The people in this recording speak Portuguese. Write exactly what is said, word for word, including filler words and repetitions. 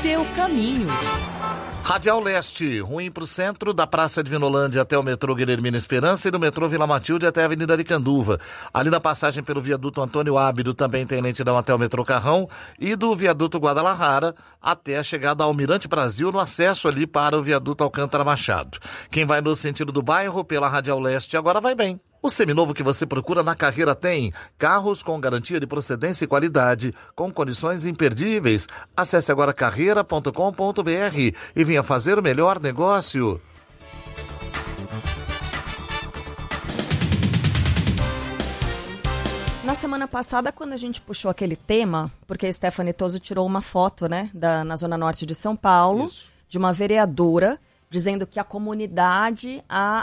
seu caminho. Radial Leste, ruim para o centro, da Praça de Vinolândia até o metrô Guilhermina Esperança e do metrô Vila Matilde até a Avenida Aricanduva. Ali na passagem pelo viaduto Antônio Ábido também tem lentidão até o metrô Carrão e do viaduto Guadalajara até a chegada ao Almirante Brasil no acesso ali para o viaduto Alcântara Machado. Quem vai no sentido do bairro pela Radial Leste agora vai bem. O seminovo que você procura na Carreira tem carros com garantia de procedência e qualidade, com condições imperdíveis. Acesse agora carreira ponto com ponto b r e venha fazer o melhor negócio. Na semana passada, quando a gente puxou aquele tema, porque a Stephanie Toso tirou uma foto, né, da, na Zona Norte de São Paulo, Isso. de uma vereadora, dizendo que a comunidade a